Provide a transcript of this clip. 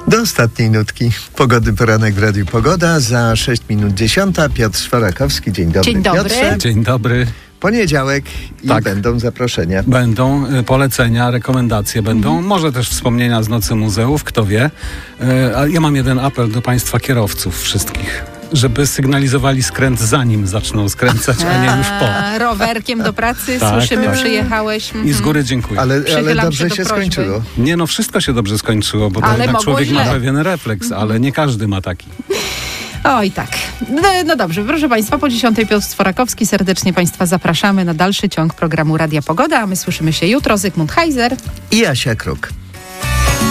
Do ostatniej nutki. Pogody poranek w Radiu Pogoda. Za 6 minut 10. Piotr Szwarakowski. Dzień dobry, Dzień dobry. Piotrze. Dzień dobry. Poniedziałek i Tak. będą zaproszenia. Będą polecenia, rekomendacje będą, może też wspomnienia z Nocy Muzeów, kto wie. A ja mam jeden apel do państwa kierowców wszystkich, żeby sygnalizowali skręt zanim zaczną skręcać, a nie już po. Rowerkiem do pracy, Tak, słyszymy, tak. przyjechałeś. I z góry dziękuję. Ale Przychylam dobrze się do się prośby. skończyło. Nie, no wszystko się dobrze skończyło, bo to Ale jednak mogło człowiek ma źle. pewien refleks, ale nie każdy ma taki. Oj tak. No dobrze, proszę Państwa, po 10 Piotr Szwarakowski. Serdecznie Państwa zapraszamy na dalszy ciąg programu Radia Pogoda, a my słyszymy się jutro. Zygmunt Heiser I Asia Kruk.